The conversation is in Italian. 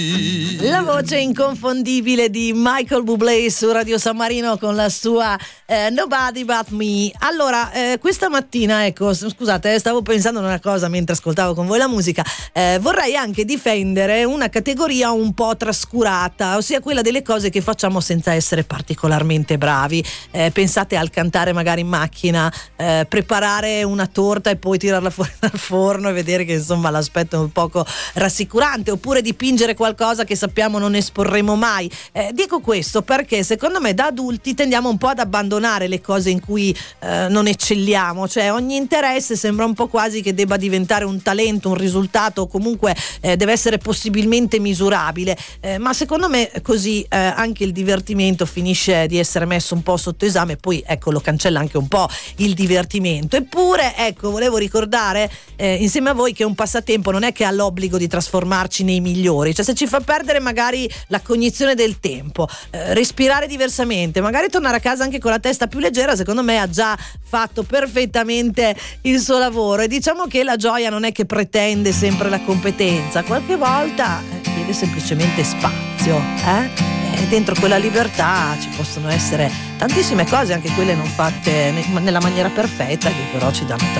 La voce inconfondibile di Michael Bublé su Radio San Marino con la sua Nobody But Me. Allora, questa mattina, ecco, scusate, stavo pensando a una cosa mentre ascoltavo con voi la musica. Vorrei anche difendere una categoria un po' trascurata, ossia quella delle cose che facciamo senza essere particolarmente bravi. Pensate al cantare magari in macchina, preparare una torta e poi tirarla fuori dal forno e vedere che insomma l'aspetto è un poco rassicurante, oppure dipingere qualcosa che sappiamo non esporremo mai. Dico questo perché secondo me da adulti tendiamo un po' ad abbandonare le cose in cui non eccelliamo, cioè ogni interesse sembra un po' quasi che debba diventare un talento, un risultato, o comunque deve essere possibilmente misurabile, ma secondo me così anche il divertimento finisce di essere messo un po' sotto esame, poi ecco lo cancella anche un po' il divertimento. Eppure ecco, volevo ricordare insieme a voi che un passatempo non è che ha l'obbligo di trasformarci nei migliori, cioè se ci fa perdere magari la cognizione del tempo, respirare diversamente, magari tornare a casa anche con la testa più leggera, secondo me ha già fatto perfettamente il suo lavoro. E diciamo che la gioia non è che pretende sempre la competenza, qualche volta chiede semplicemente spazio, e dentro quella libertà ci possono essere tantissime cose, anche quelle non fatte nella maniera perfetta, che però ci danno